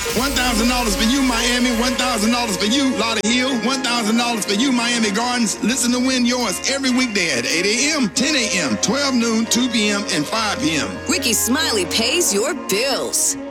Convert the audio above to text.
$1,000 for you, Miami. $1,000 for you, Lauderhill. $1,000 for you, Miami Gardens. Listen to Win Yours every weekday at 8 a.m., 10 a.m., 12 noon, 2 p.m., and 5 p.m. Ricky Smiley pays your bills.